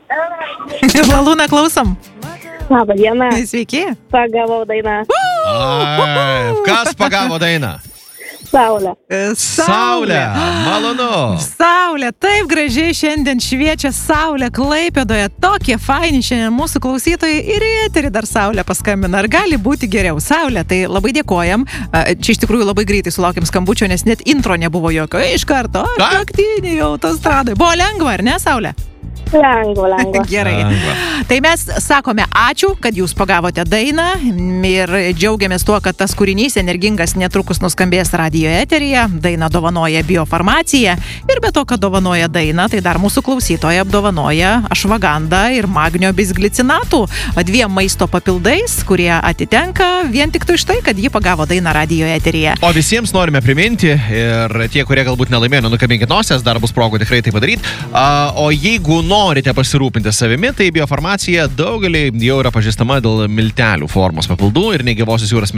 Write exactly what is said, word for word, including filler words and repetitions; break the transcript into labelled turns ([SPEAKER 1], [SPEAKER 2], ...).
[SPEAKER 1] Malūna, klausom.
[SPEAKER 2] Labą dieną.
[SPEAKER 1] Sveiki.
[SPEAKER 2] Pagavau dainą.
[SPEAKER 3] Ai, kas pagavo dainą?
[SPEAKER 2] Saulė.
[SPEAKER 3] Saulė. Malonu.
[SPEAKER 1] Saulė, taip gražiai šiandien šviečia Saulė Klaipėdoje. Tokie faini šiandien mūsų klausytojai ir į eterį dar Saulė paskambina. Ar gali būti geriau? Saulė, tai labai dėkojam. Čia iš tikrųjų labai greitai sulaukėm skambučio, nes net intro nebuvo jokio. Iš karto, aktyniai autostradai. Buvo lengva, ar ne, Saulė?
[SPEAKER 2] Lengva, lengva.
[SPEAKER 1] Gerai.
[SPEAKER 3] Lengva.
[SPEAKER 1] Tai mes sakome ačiū, kad jūs pagavote dainą ir džiaugiamės tuo, kad tas kūrinys energingas netrukus nuskambės radijo eteryje. Dainą dovanoja Biofarmacija ir be to, kad dovanoja dainą, tai dar mūsų klausytoja apdovanoja ašvagandą ir magnio bisglicinatų dviem maisto papildais, kurie atitenka vien tik tai iš tai, kad ji pagavo dainą radijo eteryje.
[SPEAKER 3] O visiems norime priminti ir tie, kurie galbūt nelaimėjo, nukabinkit nosies, dar bus progų tikrai tai padaryti. O jeigu norite pasirūpinti savimi, tai Biofarmacija daugelį jau yra pažįstama dėl miltelių formos papildų ir negyvosios jūros